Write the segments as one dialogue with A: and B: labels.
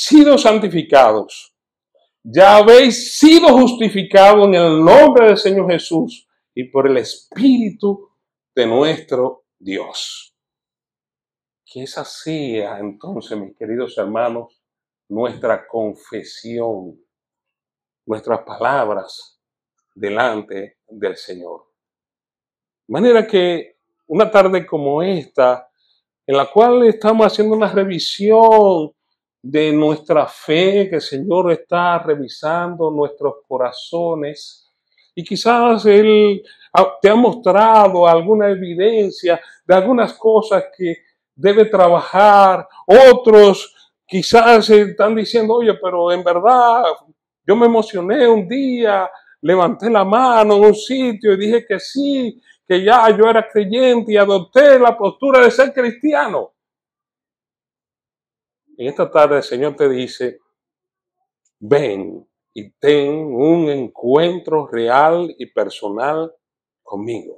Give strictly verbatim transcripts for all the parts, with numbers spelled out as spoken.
A: sido santificados, ya habéis sido justificados en el nombre del Señor Jesús y por el Espíritu de nuestro Dios. Que esa sea entonces, mis queridos hermanos, nuestra confesión, nuestras palabras delante del Señor. De manera que una tarde como esta, en la cual estamos haciendo una revisión de nuestra fe, que el Señor está revisando nuestros corazones, y quizás Él te ha mostrado alguna evidencia de algunas cosas que debe trabajar. Otros quizás están diciendo, oye, pero en verdad yo me emocioné un día, levanté la mano en un sitio y dije que sí, que ya yo era creyente y adopté la postura de ser cristiano. En esta tarde el Señor te dice, ven y ten un encuentro real y personal conmigo.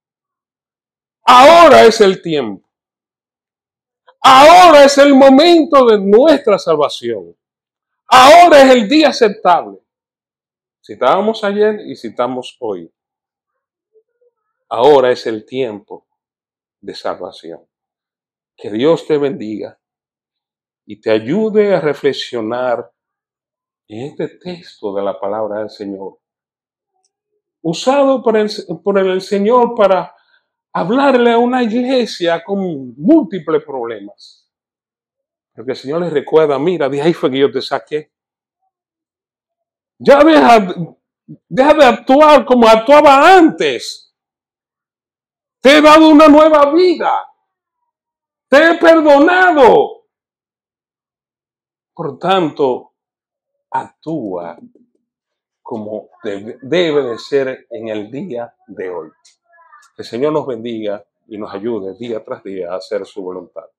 A: Ahora es el tiempo. Ahora es el momento de nuestra salvación. Ahora es el día aceptable. Citábamos ayer y citamos hoy. Ahora es el tiempo de salvación. Que Dios te bendiga y te ayude a reflexionar en este texto de la palabra del Señor, usado por el, por el Señor para hablarle a una iglesia con múltiples problemas. Porque el Señor les recuerda, mira, de ahí fue que yo te saqué. Ya deja, deja de actuar como actuaba antes. Te he dado una nueva vida. Te he perdonado. Por tanto, actúa como debe, debe de ser en el día de hoy. Que el Señor nos bendiga y nos ayude día tras día a hacer su voluntad.